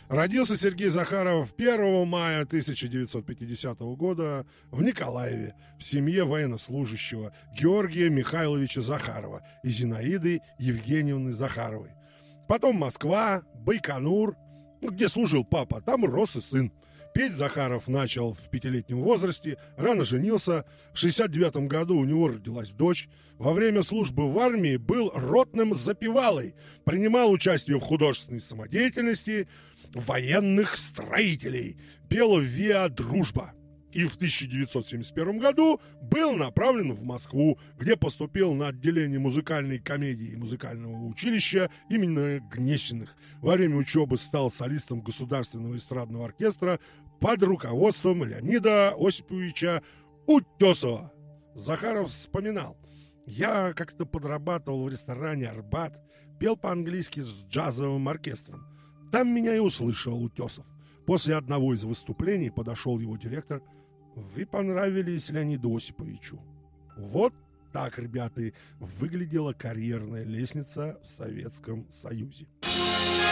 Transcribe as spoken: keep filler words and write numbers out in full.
Родился Сергей Захаров первого мая тысяча девятьсот пятидесятого года в Николаеве в семье военнослужащего Георгия Михайловича Захарова и Зинаиды Евгеньевны Захаровой. Потом Москва, Байконур, где служил папа, там рос и сын. Петь Захаров начал в пятилетнем возрасте, рано женился. В шестьдесят девятом году у него родилась дочь. Во время службы в армии был ротным запевалой, принимал участие в художественной самодеятельности военных строителей, пел в ВИА «Дружба». И в тысяча девятьсот семьдесят первом году был направлен в Москву, где поступил на отделение музыкальной комедии и музыкального училища имени Гнесиных. Во время учебы стал солистом Государственного эстрадного оркестра под руководством Леонида Осиповича Утесова. Захаров вспоминал: «Я как-то подрабатывал в ресторане «Арбат», пел по-английски с джазовым оркестром. Там меня и услышал Утесов. После одного из выступлений подошел его директор: «Вы понравились Леониду Осиповичу». Вот так, ребята, выглядела карьерная лестница в Советском Союзе.